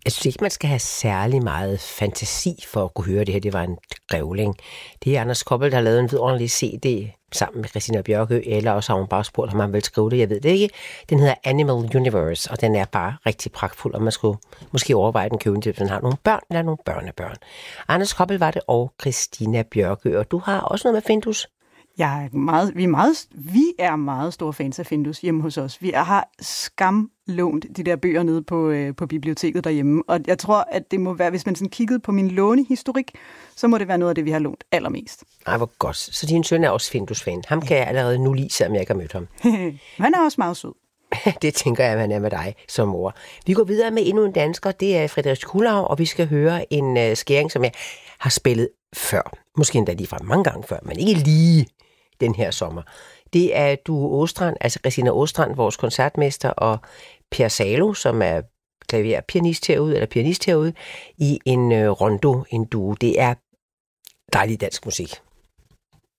Jeg synes ikke, man skal have særlig meget fantasi for at kunne høre det her. Det var en grævling. Det er Anders Koppel, der har lavet en vidunderlig CD sammen med Christina Bjørkø, eller også har hun bare spurgt, om man vil skrive det. Jeg ved det ikke. Den hedder Animal Universe, og den er bare rigtig pragtfuld, og man skulle måske overveje den køben til, hvis man har nogle børn eller nogle børnebørn. Anders Koppel var det, og Christina Bjørkø, og du har også noget med Findus. Vi er meget store fans af Findus hjemme hos os. Vi har skamlånt de der bøger nede på biblioteket derhjemme. Og jeg tror, at det må være, hvis man sådan kiggede på min lånehistorik, så må det være noget af det, vi har lånt allermest. Ej, hvor godt. Så din søn er også Findus-fan. Ham kan jeg allerede nu lide, selvom jeg ikke har mødt ham. Han er også meget sød. Det tænker jeg, at han er med dig som mor. Vi går videre med endnu en dansker. Det er Frederik Kuhlau, og vi skal høre en skæring, som jeg har spillet før. Måske endda lige fra mange gange før, men ikke lige den her sommer. Det er Duo Åstrand, altså Christina Åstrand, vores koncertmester, og Per Salo, som er pianist herude, i en rondo, en duo. Det er dejlig dansk musik.